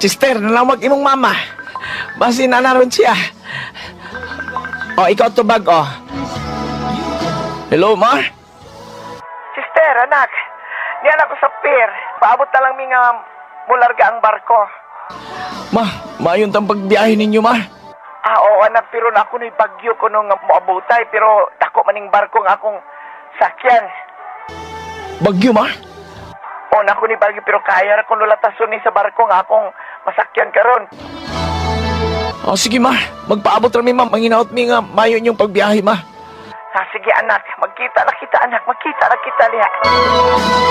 Sister, nalawag imong mama. Basi na naroon siya. O, ikaw tubag, o. Hello, ma? Sister, anak. Diyan ako sa pier. Paabot na lang nga mularga ang barko. Ma, mayon tang pagbiyahe ninyo, ma. Oo, anak, pero na ako ni bagyo ko nung moabutay, pero dako maning barko nga akong sakyan. Bagyo, ma? O, nako ni bagyo, pero kaya ra kung lulatason ni sa barko nga akong masakyan karon. O, sige, ma. Magpaabot rami, ma. Manginaot mi nga mayon yung pagbiyahe, ma. Sige, anak. Magkita na kita, anak. Magkita na kita, liha.